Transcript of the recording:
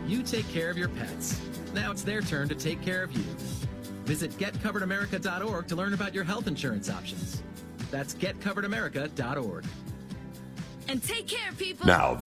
You take care of your pets. Now it's their turn to take care of you. Visit getcoveredamerica.org to learn about your health insurance options. That's getcoveredamerica.org. And take care, people. Now